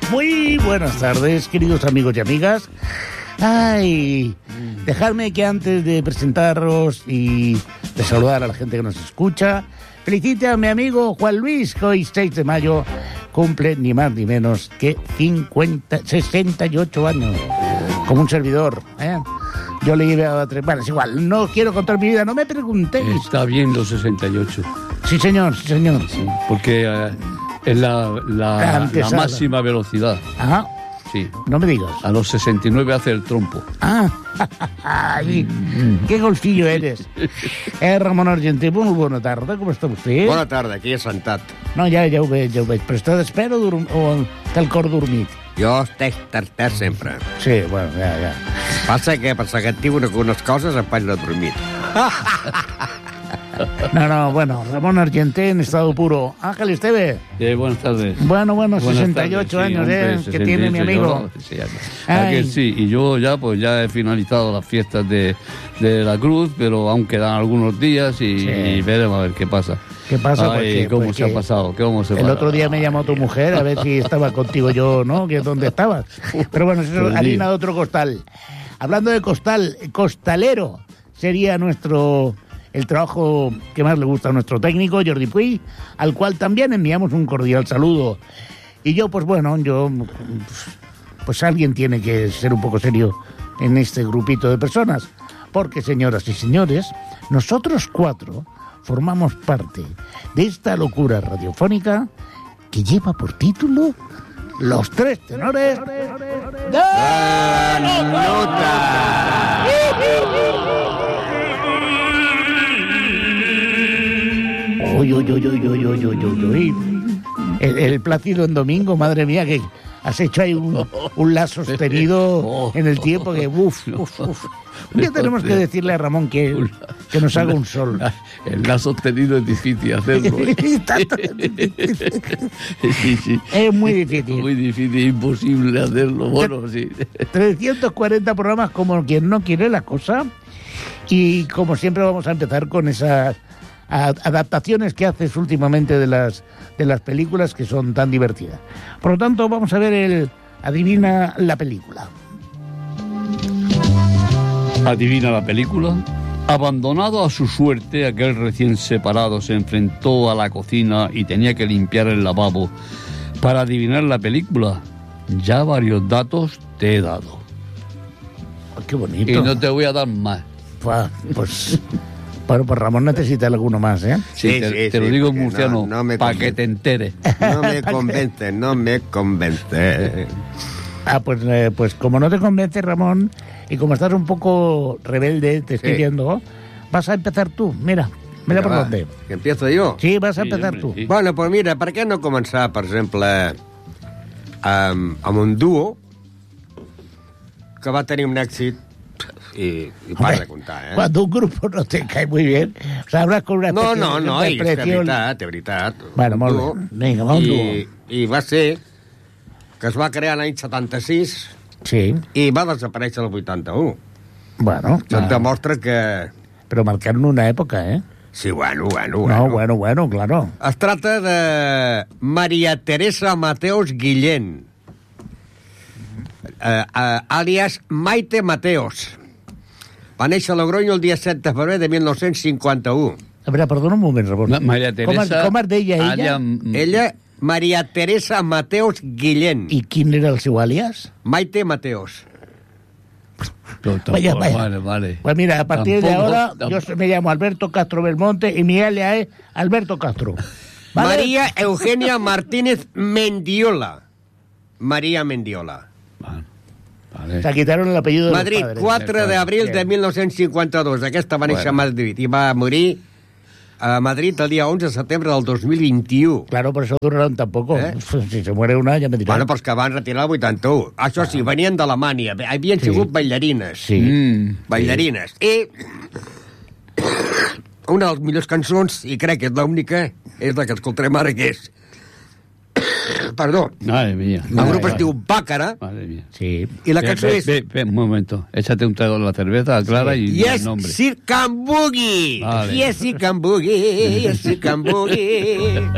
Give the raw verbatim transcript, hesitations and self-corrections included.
Muy buenas tardes, queridos amigos y amigas. Ay, dejadme que antes de presentaros y de saludar a la gente que nos escucha, felicite a mi amigo Juan Luis, que hoy seis de mayo cumple ni más ni menos que cincuenta, sesenta y ocho años, como un servidor, ¿eh? Yo le llevé a tres... Bueno, es igual, no quiero contar mi vida, no me preguntéis. Está bien los sesenta y ocho. Sí, señor, sí, señor. Sí, porque uh, es la, la, la máxima velocidad. Ajá. Sí. No me digas. A los sesenta y nueve hace el trompo. Ah, ay, qué golfillo eres. Eh, Ramon Argenter, muy buena tarda, com està vostè? Bona tarda, aquí he sentat. No, ja, ja ho veig, ja ho veig. Però està despert o, dorm... o té el cor dormit? Jo estic despert sempre. Sí, bueno, ja, ja. Passa que per seguir unes coses em faig de dormit. No, no, bueno, Ramon Argenter en estado puro. Ángel Esteve. Eh, buenas tardes. Bueno, bueno, buenas sesenta y ocho tardes, años, sí, ¿eh? hombre, Que sesenta y ocho, tiene mi amigo. Yo, sí, ya, que sí, y yo ya pues ya he finalizado las fiestas de, de la Cruz, pero aún quedan algunos días y, sí. y veremos a ver qué pasa. ¿Qué pasa? Ay, ¿cómo porque se ha pasado? ¿Cómo se el para? otro día me llamó tu mujer a ver si estaba contigo yo, ¿no? Que dónde estabas. Pero bueno, eso es harina de otro costal. Hablando de costal, costalero sería nuestro... el trabajo que más le gusta a nuestro técnico, Jordi Puy, al cual también enviamos un cordial saludo. Y yo, pues bueno, yo... pues alguien tiene que ser un poco serio en este grupito de personas. Porque, señoras y señores, nosotros cuatro formamos parte de esta locura radiofónica que lleva por título Los Tres Tenores de la Nota. Uy, uy, uy, uy, uy, uy, uy, uy, uy. El, el Plácido en Domingo, madre mía, que has hecho ahí un, un la sostenido en el tiempo que uf, uf, uf. Ya tenemos que decirle a Ramón que, que nos haga un sol. El la sostenido es difícil hacerlo. ¿eh? Sí, sí. Es muy difícil. Muy difícil, imposible hacerlo. Bueno, sí. trescientos cuarenta programas como quien no quiere la cosa. Y como siempre vamos a empezar con esas adaptaciones que haces últimamente de las de las películas que son tan divertidas. Por lo tanto, vamos a ver el Adivina la película. Adivina la película. Abandonado a su suerte, aquel recién separado se enfrentó a la cocina y tenía que limpiar el lavabo. Para adivinar la película, ya varios datos te he dado. Oh, qué bonito. Y no te voy a dar más. Pues... pues... Bueno, pues Ramón necesita alguno más, ¿eh? Sí, sí, te, sí, te sí, lo digo en murciano, no, no para que te enteres. No me convence, no me convence. Ah, pues, eh, pues como no te convence, Ramón, y como estás un poco rebelde, te estoy sí. viendo, vas a empezar tú. Mira, mira, mira por va, dónde. Que empiezo jo? Sí, vas a sí, empezar hombre, tú. Sí. Bueno, pues mira, per què no començar, per exemple, amb, amb un duo que va tenir un èxit y, y para de contar, ¿eh? Cuando un grupo no te cae muy bien, o sea, hablas con una No, especie no, de no, i és que depresión. veritat, és veritat. Bueno, molt duo, bé. Vinga, va un i, duo. I va ser que es va crear l'any setanta-sis Sí, i va desaparèixer el vuitanta-u. bueno. Això et Ah, demostra que... pero marcaron una época, ¿eh? Sí, bueno, bueno, No, bueno. bueno, bueno, claro. Es tracta de Maria Teresa Mateos Guillén, eh, eh, alias Maite Mateos. Va néixer a Logroño el dia set de febrer de mil nou-cents cinquanta-u. A veure, perdona un moment, Ramon. Ma- Maria Com es, Teresa... com es deia ella? Ella, Ella, Maria Teresa Mateos Guillén. I quin era el seu àlies? Maite Mateos. No, tampoco, Vaya, vaya. Vale, vale. Pues mira, a partir de Tampoco, ahora tampoco. yo me llamo Alberto Castro Belmonte y mi alias es Alberto Castro. ¿Vale? María Eugenia Martínez Mendiola. María Mendiola. Vale, vale. Se quitaron el apellido de Madrid, los padres. quatre d'abril de Bien. mil nou-cents cinquanta-dos. Aquesta va néixer Bueno. a Madrid i va morir a Madrid el dia onze de setembre del dos mil vint-i-u. Claro, por eso duraron tan poco. ¿Eh? Si se muere una, ya me dirán. Bueno, però és que van retirar el vuitanta-u. Això sí, venien d'Alemanya. Havien Sí. sigut ballarines. Sí. Mm, Ballarines. I una de les millors cançons, i crec que és l'única, és la que escoltarem ara, que és... Perdó. Madre mía. El grup Vale, es diu Bàcara, Madre mía. Sí. i la Ve, cançó ve, és... ve, ve, un momento. Échate un trago de la cerveza, Clara, y Yes, el nombre. Sir Can Boogie. Vale. Yes, Sir Can Boogie. Yes, Sir Can Boogie.